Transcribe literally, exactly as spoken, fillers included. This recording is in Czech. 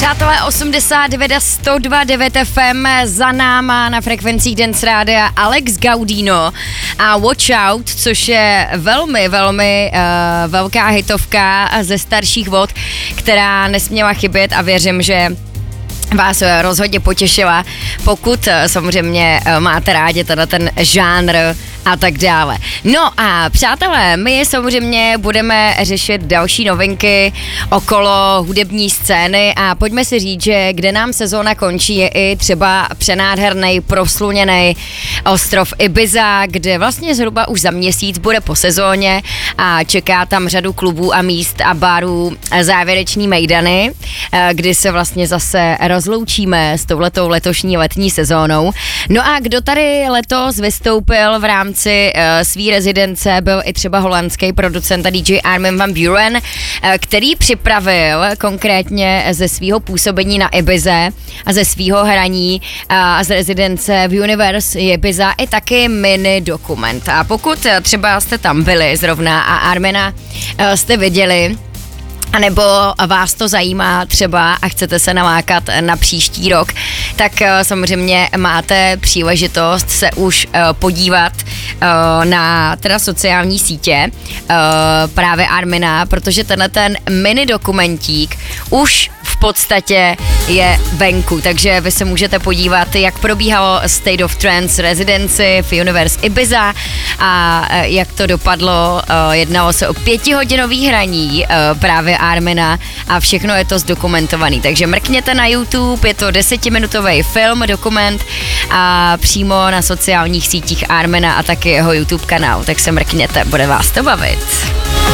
Přátelé, osmdesát devět a sto dva devět F M za náma na frekvencích Dance Rádia Alex Gaudino a Watch Out, což je velmi, velmi uh, velká hitovka ze starších vod, která nesměla chybět a věřím, že vás rozhodně potěšila, pokud samozřejmě máte rádi teda ten žánr a tak dále. No a přátelé, my samozřejmě budeme řešit další novinky okolo hudební scény a pojďme si říct, že kde nám sezóna končí, je i třeba přenádherný, prosluněný ostrov Ibiza, kde vlastně zhruba už za měsíc bude po sezóně a čeká tam řadu klubů a míst a barů závěreční mejdany, kdy se vlastně zase rozloučíme s touhletou letošní letní sezónou. No a kdo tady letos vystoupil v rámci uh, svý rezidence, byl i třeba holandský producent a D J Armin van Buuren, uh, který připravil konkrétně ze svého působení na Ibize a ze svého hraní uh, a z rezidence v Universe Ibiza i taky mini dokument. A pokud třeba jste tam byli zrovna a Armina uh, jste viděli, a nebo vás to zajímá třeba a chcete se nalákat na příští rok, tak samozřejmě máte příležitost se už podívat na teda sociální sítě právě Armina, protože tenhle ten mini dokumentík už v podstatě je venku, takže vy se můžete podívat, jak probíhalo State of Trance Residency v Universe Ibiza a jak to dopadlo. Jednalo se o pětihodinový hraní právě Armina a všechno je to zdokumentovaný, takže mrkněte na YouTube, je to desetiminutový film, dokument a přímo na sociálních sítích Armina a taky jeho YouTube kanál, tak se mrkněte, bude vás to bavit.